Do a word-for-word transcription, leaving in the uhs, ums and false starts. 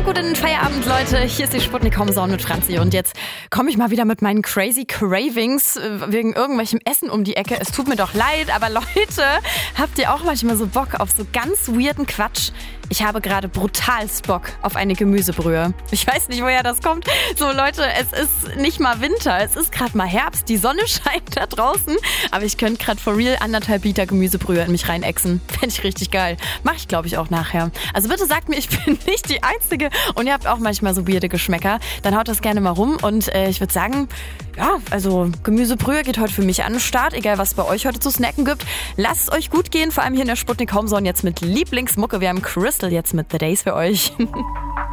gut in den Feierabend, Leute. Hier ist die Sputnik Homezone mit Franzi. Und jetzt komme ich mal wieder mit meinen crazy Cravings wegen irgendwelchem Essen um die Ecke. Es tut mir doch leid, aber Leute, habt ihr auch manchmal so Bock auf so ganz weirden Quatsch? Ich habe gerade brutalst Bock auf eine Gemüsebrühe. Ich weiß nicht, woher das kommt. So Leute, es ist nicht mal Winter, es ist gerade mal Herbst, die Sonne scheint da draußen. Aber ich könnte gerade for real anderthalb Liter Gemüsebrühe in mich reinexen. Fände ich richtig geil. Mache ich, glaube ich, auch nachher. Also bitte sagt mir, ich bin nicht die Einzige und ihr habt auch manchmal so weirde Geschmäcker. Dann haut das gerne mal rum und äh, ich würde sagen, ja, also Gemüsebrühe geht heute für mich an den Start, egal was es bei euch heute zu snacken gibt. Lasst es euch gut gehen, vor allem hier in der Sputnik Homezone jetzt mit Lieblingsmucke. Wir haben Crystal jetzt mit The Days für euch.